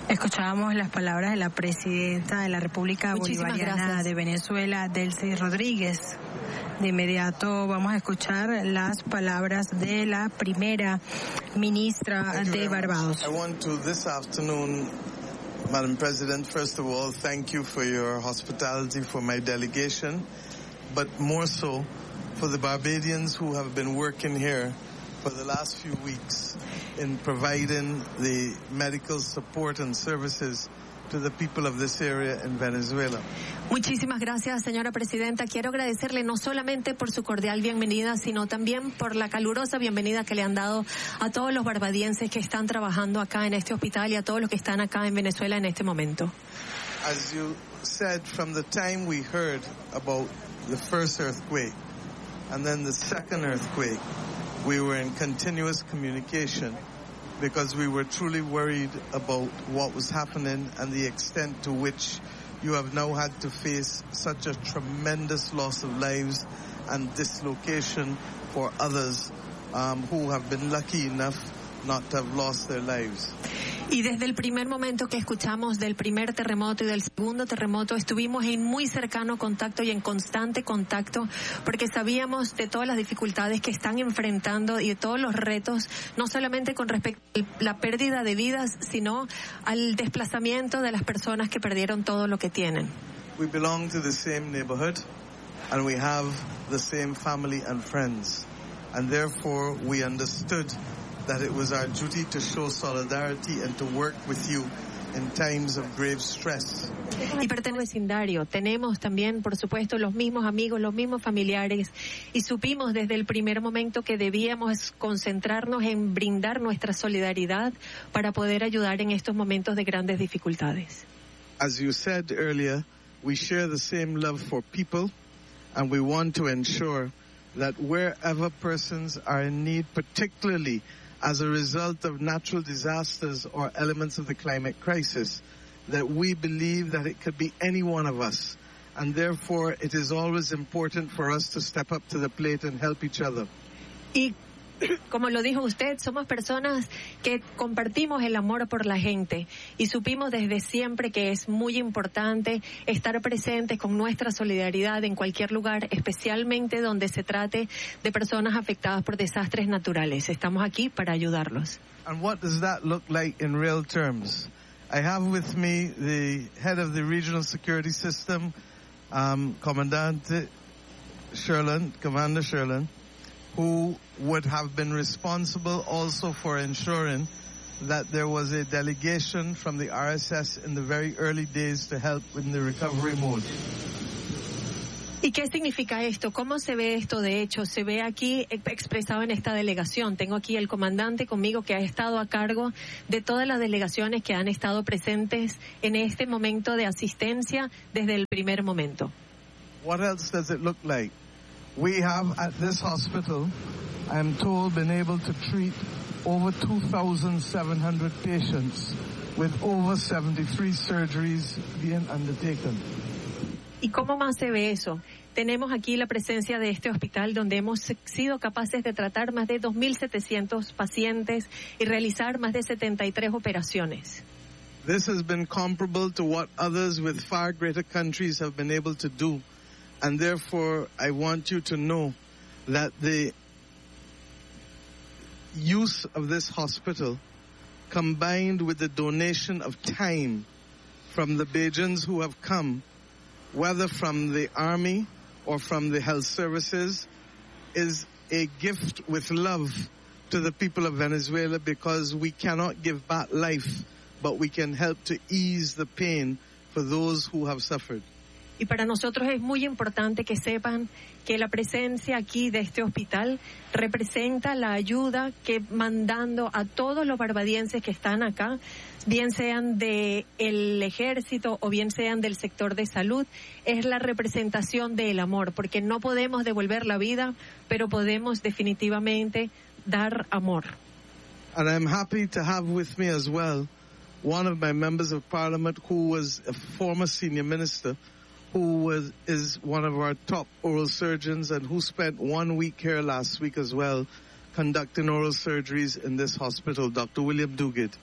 Escuchábamos las palabras de la presidenta de la República Bolivariana de Venezuela, Delcy Rodríguez. De inmediato vamos a escuchar las palabras de la primera ministra de Barbados. I want to this afternoon, Madam President, first of all, thank you for your hospitality for my delegation, but more so for the Barbadians who have been working here for the last few weeks in providing the medical support and services to the people of this area in Venezuela. Muchísimas gracias, señora presidenta. Quiero agradecerle no solamente por su cordial bienvenida, sino también por la calurosa bienvenida que le han dado a todos los barbadienses que están trabajando acá en este hospital y a todos los que están acá en Venezuela en este momento. As you said, from the time we heard about the first earthquake and then the second earthquake, we were in continuous communication because we were truly worried about what was happening and the extent to which you have now had to face such a tremendous loss of lives and dislocation for others who have been lucky enough not to have lost their lives. Y desde el primer momento que escuchamos del primer terremoto y del segundo terremoto, estuvimos en muy cercano contacto y en constante contacto, porque sabíamos de todas las dificultades que están enfrentando y de todos los retos, no solamente con respecto a la pérdida de vidas, sino al desplazamiento de las personas que perdieron todo lo que tienen. We belong to the same neighborhood and we have the same family and friends, and therefore we understood that it was our duty to show solidarity and to work with you in times of grave stress. Y pertenece al vecindario. Tenemos también, por supuesto, los mismos amigos, los mismos familiares, y supimos desde el primer momento que debíamos concentrarnos en brindar nuestra solidaridad para poder ayudar en estos momentos de grandes dificultades. As you said earlier, we share the same love for people, and we want to ensure that wherever persons are in need, particularly as a result of natural disasters or elements of the climate crisis, that we believe that it could be any one of us, and therefore it is always important for us to step up to the plate and help each other. Y como lo dijo usted, somos personas que compartimos el amor por la gente y supimos desde siempre que es muy importante estar presentes con nuestra solidaridad en cualquier lugar, especialmente donde se trate de personas afectadas por desastres naturales. Estamos aquí para ayudarlos. And what does that look like in real terms? I have with me the head of the Regional Security System, Commander Sherlin, who would have been responsible also for ensuring that there was a delegation from the RSS in the very early days to help in the recovery mode. ¿Y qué significa esto? ¿Cómo se ve esto? De hecho, se ve aquí expresado en esta delegación. Tengo aquí el comandante conmigo que ha estado a cargo de todas las delegaciones que han estado presentes en este momento de asistencia desde el primer momento. What else does it look like? We have at this hospital, I am told, been able to treat over 2,700 patients with over 73 surgeries being undertaken. ¿Y cómo más se ve eso? Tenemos aquí la presencia de este hospital donde hemos sido capaces de tratar más de 2.700 pacientes y realizar más de 73 operaciones. This has been comparable to what others with far greater countries have been able to do. And therefore, I want you to know that the use of this hospital, combined with the donation of time from the Bajans who have come, whether from the army or from the health services, is a gift with love to the people of Venezuela, because we cannot give back life, but we can help to ease the pain for those who have suffered. Y para nosotros es muy importante que sepan que la presencia aquí de este hospital representa la ayuda que mandando a todos los barbadienses que están acá, bien sean del ejército o bien sean del sector de salud, es la representación del amor, porque no podemos devolver la vida, pero podemos definitivamente dar amor. And I'm happy to have with me as well one of my members of parliament who was a former senior minister, who is one of our top oral surgeons and who spent 1 week here last week as well conducting oral surgeries in this hospital, Dr. William Duguid.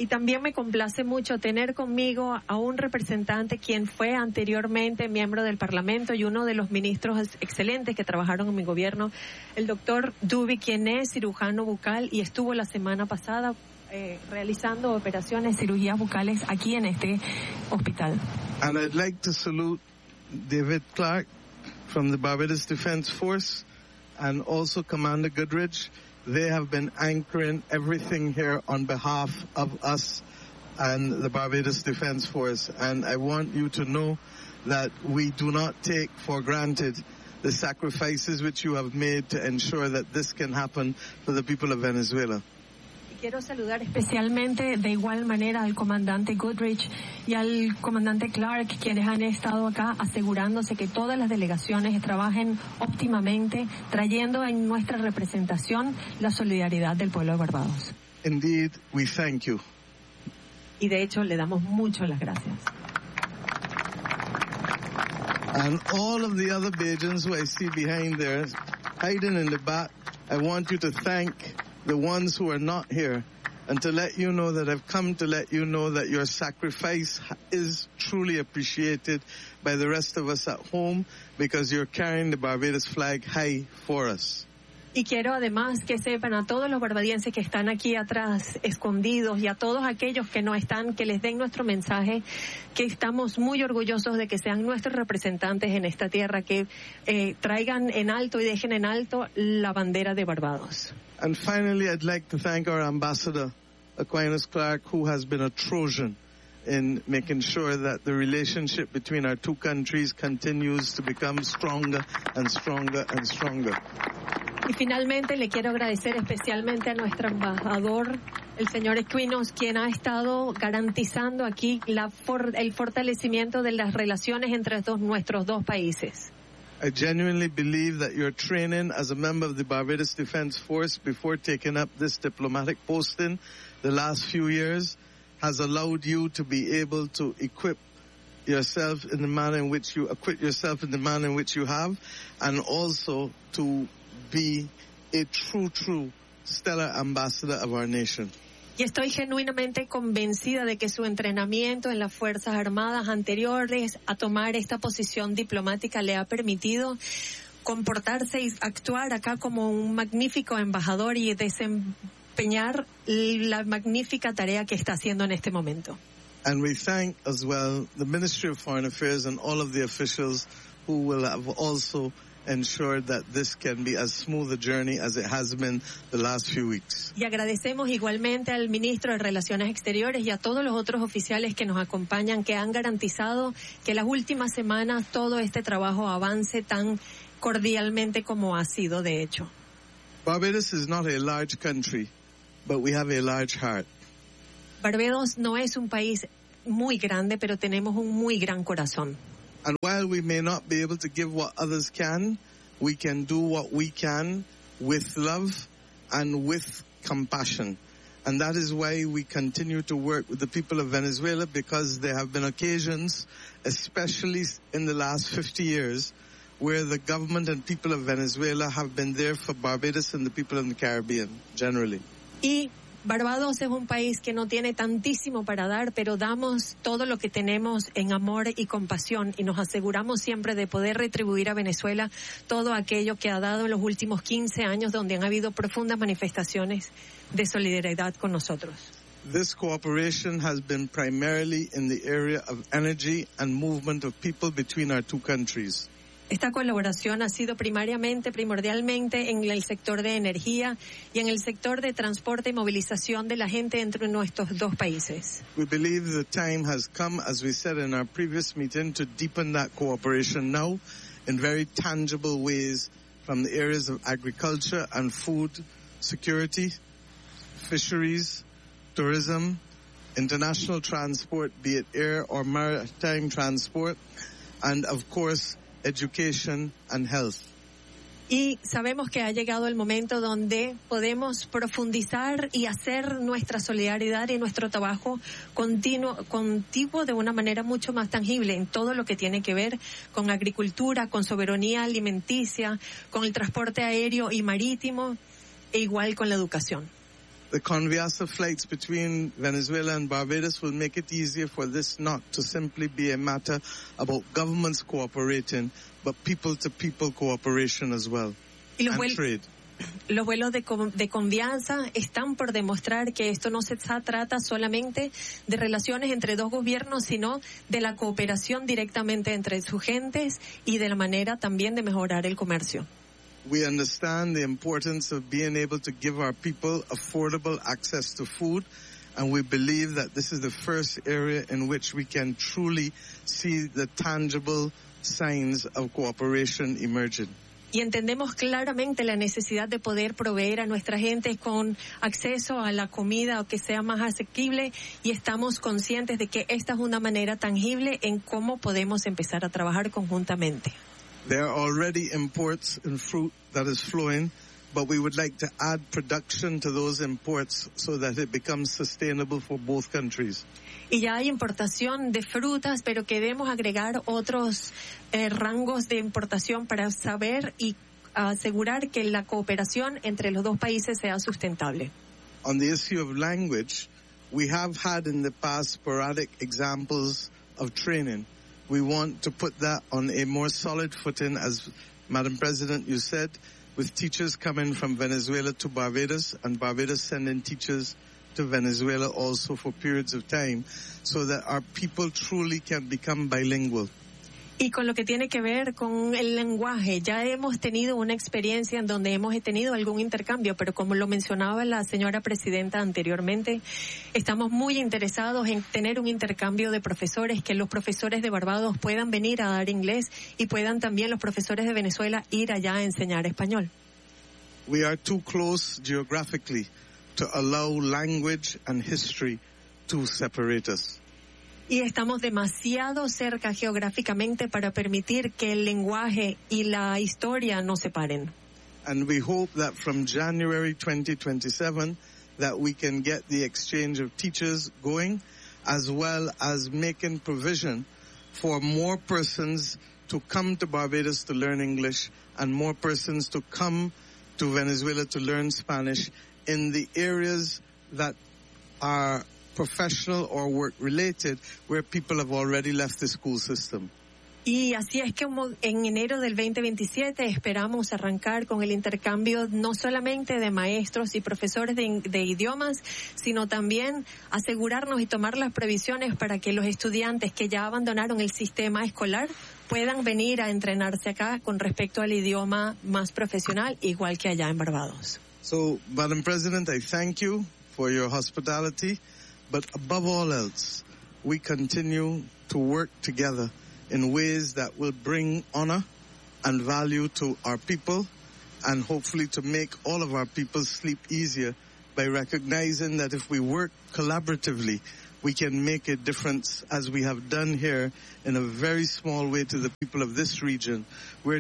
Y también me complace mucho tener conmigo a un representante quien fue anteriormente miembro del Parlamento y uno de los ministros excelentes que trabajaron en mi gobierno, el doctor Duby, quien es cirujano bucal y estuvo la semana pasada realizando operaciones, cirugías bucales aquí en este hospital. And I'd like to salute David Clark from the Barbados Defense Force and also Commander Goodrich. They have been anchoring everything here on behalf of us and the Barbados Defense Force. And I want you to know that we do not take for granted the sacrifices which you have made to ensure that this can happen for the people of Venezuela. Quiero saludar especialmente de igual manera al comandante Goodrich y al comandante Clark, quienes han estado acá asegurándose que todas las delegaciones trabajen óptimamente, trayendo en nuestra representación la solidaridad del pueblo de Barbados. Indeed, we thank you. Y de hecho le damos mucho las gracias. And all of the other Bajans who I see behind there, hiding in the back, I want you to thank the ones who are not here, and to let you know that I've come to let you know that your sacrifice is truly appreciated by the rest of us at home, because you're carrying the Barbados flag high for us. Y quiero además que sepan a todos los barbadienses que están aquí atrás, escondidos, y a todos aquellos que no están, que les den nuestro mensaje, que estamos muy orgullosos de que sean nuestros representantes en esta tierra, que traigan en alto y dejen en alto la bandera de Barbados. And finally, I'd like to thank our ambassador, Aquinas Clark, who has been a Trojan in making sure that the relationship between our two countries continues to become stronger and stronger and stronger. Y finalmente le quiero agradecer especialmente a nuestro embajador, el señor Equinos, quien ha estado garantizando aquí el fortalecimiento de las relaciones entre nuestros dos países. I genuinely believe that your training as a member of the Barbados Defense Force before taking up this diplomatic posting the last few years has allowed you to be able to equip yourself in the manner in which you have, and also to be a true stellar ambassador of our nation. Y estoy genuinamente convencida de que su entrenamiento en las Fuerzas Armadas anteriores a tomar esta posición diplomática le ha permitido comportarse y actuar acá como un magnífico embajador y desempeñar la magnífica tarea que está haciendo en este momento. And we thank as well the Ministry of Foreign Affairs and all of the officials who will have also ensured that this can be as smooth a journey as it has been the last few weeks. Y agradecemos igualmente al ministro de Relaciones Exteriores y a todos los otros oficiales que nos acompañan, que han garantizado que las últimas semanas todo este trabajo avance tan cordialmente como ha sido de hecho. Barbados is not a large country, but we have a large heart. Barbados no es un país muy grande, pero tenemos un muy gran corazón. And while we may not be able to give what others can, we can do what we can with love and with compassion. And that is why we continue to work with the people of Venezuela, because there have been occasions, especially in the last 50 years, where the government and people of Venezuela have been there for Barbados and the people in the Caribbean, generally. Y Barbados es un país que no tiene tantísimo para dar, pero damos todo lo que tenemos en amor y compasión y nos aseguramos siempre de poder retribuir a Venezuela todo aquello que ha dado en los últimos 15 años, donde han habido profundas manifestaciones de solidaridad con nosotros. This cooperation has been primarily in the area of energy and movement of people between our two countries. Esta colaboración ha sido primordialmente en el sector de energía y en el sector de transporte y movilización de la gente entre nuestros dos países. We believe the time has come, as we said in our previous meeting, to deepen that cooperation now in very tangible ways from the areas of agriculture and food security, fisheries, tourism, international transport, be it air or maritime transport, and of course, education and health. Y sabemos que ha llegado el momento donde podemos profundizar y hacer nuestra solidaridad y nuestro trabajo contiguo de una manera mucho más tangible en todo lo que tiene que ver con agricultura, con soberanía alimenticia, con el transporte aéreo y marítimo, e igual con la educación. The Conviasa flights between Venezuela and Barbados will make it easier for this not to simply be a matter about governments cooperating, but people-to-people cooperation as well, and trade. Los vuelos de Conviasa están por demostrar que esto no se trata solamente de relaciones entre dos gobiernos, sino de la cooperación directamente entre sus gentes y de la manera también de mejorar el comercio. We understand the importance of being able to give our people affordable access to food, and we believe that this is the first area in which we can truly see the tangible signs of cooperation emerging. Y entendemos claramente la necesidad de poder proveer a nuestra gente con acceso a la comida que sea más asequible, y estamos conscientes de que esta es una manera tangible en cómo podemos empezar a trabajar conjuntamente. There are already imports in fruit that is flowing, but we would like to add production to those imports so that it becomes sustainable for both countries. Y ya hay importación de frutas, pero queremos agregar otros rangos de importación para saber y asegurar que la cooperación entre los dos países sea sustentable. On the issue of language, we have had in the past sporadic examples of training. We want to put that on a more solid footing, as Madam President, you said, with teachers coming from Venezuela to Barbados, and Barbados sending teachers to Venezuela also for periods of time, so that our people truly can become bilingual. Y con lo que tiene que ver con el lenguaje, ya hemos tenido una experiencia en donde hemos tenido algún intercambio, pero como lo mencionaba la señora presidenta anteriormente, estamos muy interesados en tener un intercambio de profesores, que los profesores de Barbados puedan venir a dar inglés y puedan también los profesores de Venezuela ir allá a enseñar español. We are too close geographically to allow language and history to separate us. Y estamos demasiado cerca geográficamente para permitir que el lenguaje y la historia nos separen. And we hope that from January 2027 that we can get the exchange of teachers going, as well as making provision for more persons to come to Barbados to learn English and more persons to come to Venezuela to learn Spanish in the areas that are professional or work related, where people have already left the school system. Y así es que en enero del 2027 esperamos arrancar con el intercambio no solamente de maestros y profesores de idiomas, sino también asegurarnos y tomar las previsiones para que los estudiantes que ya abandonaron el sistema escolar puedan venir a entrenarse acá con respecto al idioma más profesional, igual que allá en Barbados. So, Madam President, I thank you for your hospitality. But above all else, we continue to work together in ways that will bring honor and value to our people, and hopefully to make all of our people sleep easier by recognizing that if we work collaboratively, we can make a difference, as we have done here in a very small way to the people of this region, where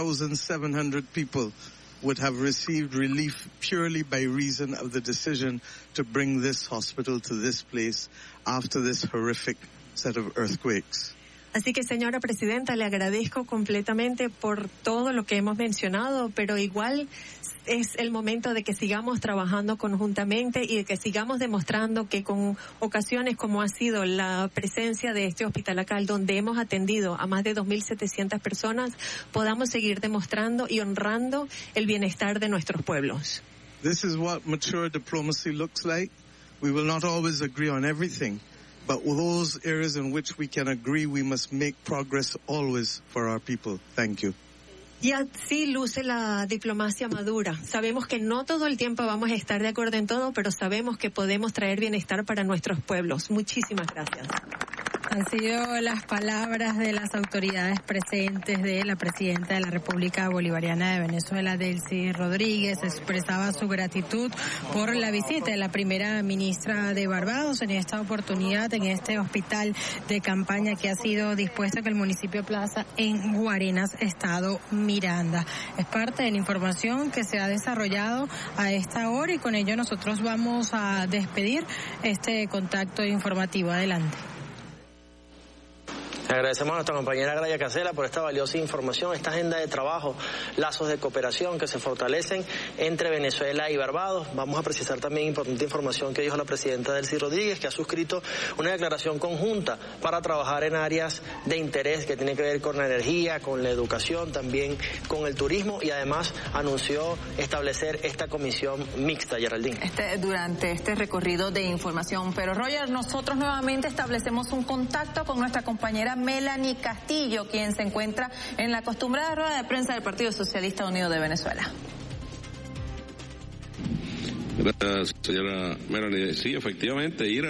2,700 people would have received relief purely by reason of the decision to bring this hospital to this place after this horrific set of earthquakes. Así que, señora presidenta, le agradezco completamente por todo lo que hemos mencionado, pero igual es el momento de que sigamos trabajando conjuntamente y de que sigamos demostrando que con ocasiones como ha sido la presencia de este hospital acá, donde hemos atendido a más de 2.700 personas, podamos seguir demostrando y honrando el bienestar de nuestros pueblos. This is what mature diplomacy looks like. We will not always agree on everything. But with those areas in which we can agree, we must make progress always for our people. Thank you. Y así luce la diplomacia madura. Sabemos que no todo el tiempo vamos a estar de acuerdo en todo, pero sabemos que podemos traer bienestar para nuestros pueblos. Muchísimas gracias. Han sido las palabras de las autoridades presentes de la presidenta de la República Bolivariana de Venezuela, Delcy Rodríguez. Expresaba su gratitud por la visita de la primera ministra de Barbados en esta oportunidad, en este hospital de campaña que ha sido dispuesto en el municipio Plaza en Guarenas, estado Miranda. Es parte de la información que se ha desarrollado a esta hora, y con ello nosotros vamos a despedir este contacto informativo. Adelante. Agradecemos a nuestra compañera Graya Casela por esta valiosa información, esta agenda de trabajo, lazos de cooperación que se fortalecen entre Venezuela y Barbados. Vamos a precisar también importante información que dijo la presidenta Delcy Rodríguez, que ha suscrito una declaración conjunta para trabajar en áreas de interés que tienen que ver con la energía, con la educación, también con el turismo, y además anunció establecer esta comisión mixta, Geraldine. Durante este recorrido de información. Pero Roger, nosotros nuevamente establecemos un contacto con nuestra compañera Melanie Castillo, quien se encuentra en la acostumbrada rueda de prensa del Partido Socialista Unido de Venezuela. Gracias, señora Melanie. Sí, efectivamente, ir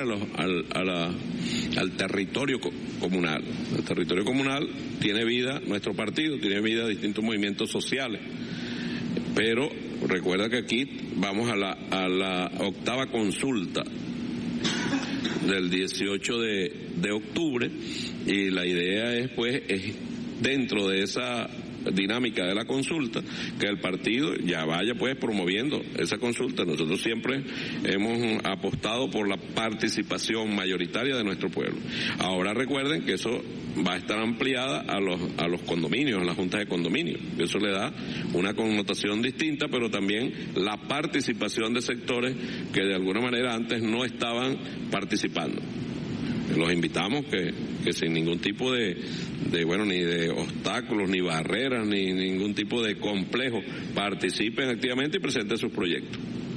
al territorio comunal. El territorio comunal tiene vida, nuestro partido tiene vida distintos movimientos sociales. Pero recuerda que aquí vamos a la octava consulta del 18 de octubre, y la idea es dentro de esa dinámica de la consulta, que el partido ya vaya promoviendo esa consulta. Nosotros siempre hemos apostado por la participación mayoritaria de nuestro pueblo. Ahora recuerden que eso va a estar ampliada a los condominios, a las juntas de condominio. Eso le da una connotación distinta, pero también la participación de sectores que de alguna manera antes no estaban participando. Los invitamos que sin ningún tipo de ni de obstáculos, ni barreras, ni ningún tipo de complejo, participen activamente y presenten sus proyectos.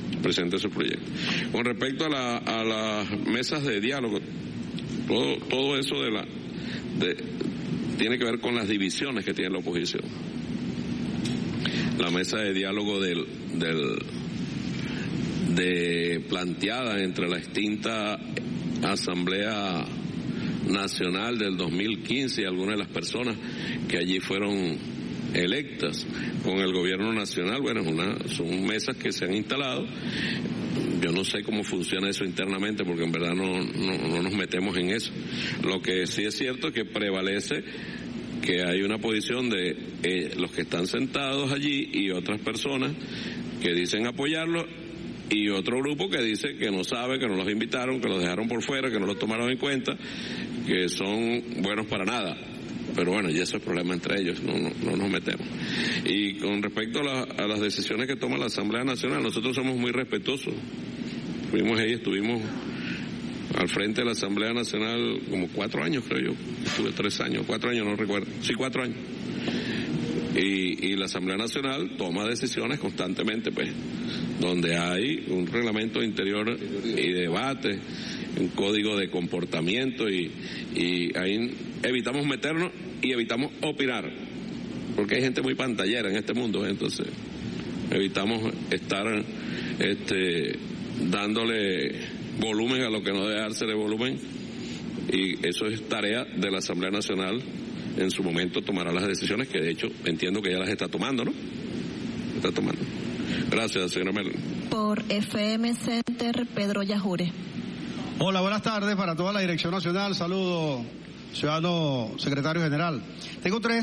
Con respecto a las mesas de diálogo, todo eso tiene que ver con las divisiones que tiene la oposición. La mesa de diálogo planteada entre la extinta Asamblea Nacional del 2015 y algunas de las personas que allí fueron electas con el gobierno nacional, son mesas que se han instalado. Yo no sé cómo funciona eso internamente, porque en verdad no nos metemos en eso. Lo que sí es cierto es que prevalece que hay una posición de los que están sentados allí y otras personas que dicen apoyarlo, y otro grupo que dice que no sabe, que no los invitaron, que los dejaron por fuera, que no los tomaron en cuenta, que son buenos para nada. Pero y eso es problema entre ellos, no nos metemos. Y con respecto a las decisiones que toma la Asamblea Nacional, nosotros somos muy respetuosos. Estuvimos al frente de la Asamblea Nacional como 4 años, creo yo. Estuve 3 años, 4 años, no recuerdo. Sí, 4 años. Y la Asamblea Nacional toma decisiones constantemente, donde hay un reglamento interior y debate, un código de comportamiento, y ahí evitamos meternos y evitamos opinar, porque hay gente muy pantallera en este mundo, entonces evitamos estar dándole volumen a lo que no debe dársele volumen, y eso es tarea de la Asamblea Nacional. En su momento tomará las decisiones, que de hecho entiendo que ya las está tomando, ¿no? Gracias, señora Melanie. Por FM Center, Pedro Yajure. Hola, buenas tardes para toda la Dirección Nacional. Saludo, ciudadano secretario general. Tengo 3